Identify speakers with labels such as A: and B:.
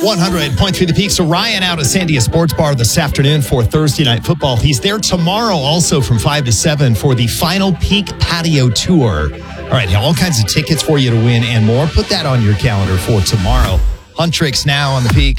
A: 100.3 The Peak. So Ryan out at Sandia Sports Bar this afternoon for Thursday Night Football. He's there tomorrow also from 5 to 7 for the Final Peak Patio Tour. All right, all kinds of tickets for you to win and more. Put that on your calendar for tomorrow. Huntrix now on The Peak.